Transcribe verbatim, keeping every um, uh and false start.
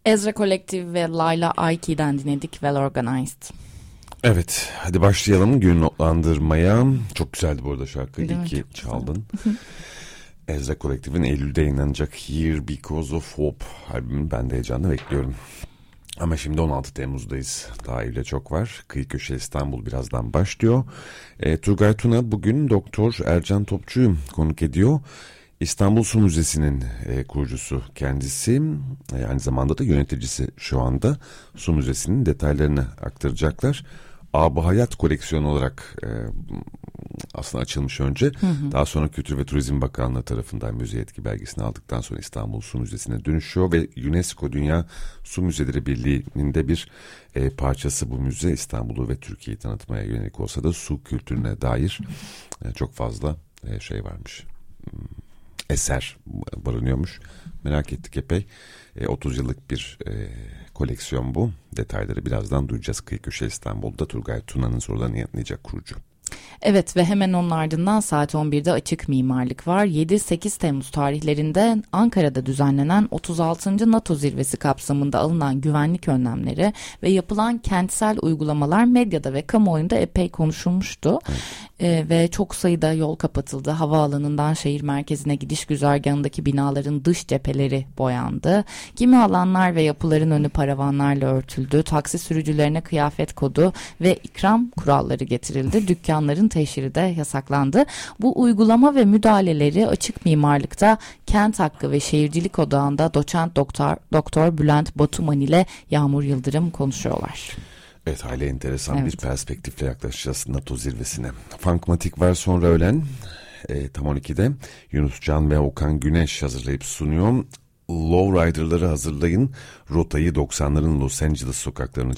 Ezra Collective ve Layla Aiki'den dinledik Well Organized. Evet, hadi başlayalım gün notlandırmaya. Çok güzeldi bu arada şarkı. Değil İyi mi? ki Çok çaldın. Ezra Collective'in Eylül'de yayınlanacak Here Because of Hope albümünü ben de heyecanla bekliyorum. Ama şimdi on altı Temmuz'dayız. Daha Eylül'e çok var. Kıyı Köşe İstanbul birazdan başlıyor. E, Turgay Tuna bugün Doktor Ercan Topçu'yu konuk ediyor. İstanbul Su Müzesi'nin e, kurucusu kendisi. E, aynı zamanda da yöneticisi şu anda. Su Müzesi'nin detaylarını aktaracaklar. Ab Hayat koleksiyonu olarak e, aslında açılmış önce. Hı hı. Daha sonra Kültür ve Turizm Bakanlığı tarafından müze yetki belgesini aldıktan sonra İstanbul Su Müzesi'ne dönüşüyor ve UNESCO Dünya Su Müzeleri Birliği'nin de bir e, parçası bu müze. İstanbul'u ve Türkiye'yi tanıtmaya yönelik olsa da su kültürüne dair e, çok fazla e, şey varmış. Eser barınıyormuş. Merak ettik epey. E, otuz yıllık bir e, koleksiyon bu. Detayları birazdan duyacağız. Kıyı Köşe İstanbul'da Turgay Tuna'nın sorularını yanıtlayacak kurucu. Evet ve hemen onun ardından saat on birde açık mimarlık var. yedi sekiz Temmuz tarihlerinde Ankara'da düzenlenen otuz altıncı NATO zirvesi kapsamında alınan güvenlik önlemleri ve yapılan kentsel uygulamalar medyada ve kamuoyunda epey konuşulmuştu. Evet. Ee, ve çok sayıda yol kapatıldı. Havaalanından şehir merkezine gidiş güzergahındaki binaların dış cepheleri boyandı. Kimi alanlar ve yapıların önü paravanlarla örtüldü. Taksi sürücülerine kıyafet kodu ve ikram kuralları getirildi. Dükkanların teşhiri de yasaklandı. Bu uygulama ve müdahaleleri açık mimarlıkta Kent Hakkı ve Şehircilik Odağı'nda doçent doktor, doktor Bülent Batuman ile Yağmur Yıldırım konuşuyorlar. Evet, hala enteresan evet. bir perspektifle yaklaşacağız NATO zirvesine. Funkmatik var sonra öğlen e, tam on ikide Yunus Can ve Okan Güneş hazırlayıp sunuyor. Lowrider'ları hazırlayın. Rotayı doksanların Los Angeles sokaklarını